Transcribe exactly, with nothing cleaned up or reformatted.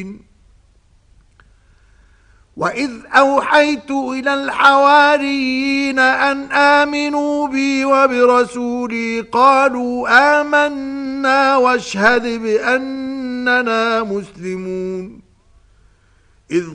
وَإِذْ أَوْحَيْتُ إِلَى الْحَوَارِيِّينَ أَنْ آمِنُوا بِي وَبِرَسُولِي قَالُوا آمَنَّا وَاشْهَدْ بِأَنَّنَا مُسْلِمُونَ